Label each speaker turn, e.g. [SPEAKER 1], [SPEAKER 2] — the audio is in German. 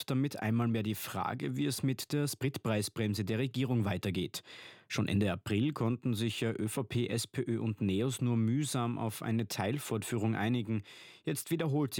[SPEAKER 1] damit einmal mehr die Frage, wie es mit der Spritpreisbremse der Regierung weitergeht. Schon Ende April konnten sich ja ÖVP, SPÖ und NEOS nur mühsam auf eine Teilfortführung einigen. Jetzt wiederholt